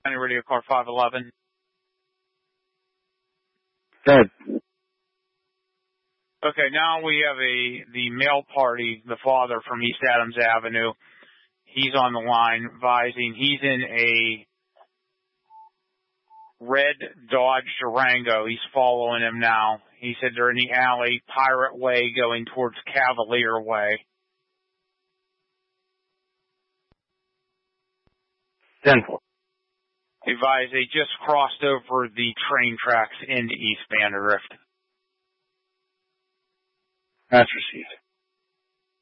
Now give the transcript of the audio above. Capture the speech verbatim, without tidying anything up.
County Radio Car five eleven. Good. Okay, now we have a the male party, the father from East Adams Avenue. He's on the line advising. He's in a red Dodge Durango. He's following him now. He said they're in the alley, Pirate Way, going towards Cavalier Way. ten four. Advise they just crossed over the train tracks into East Vanderdrift. That's received.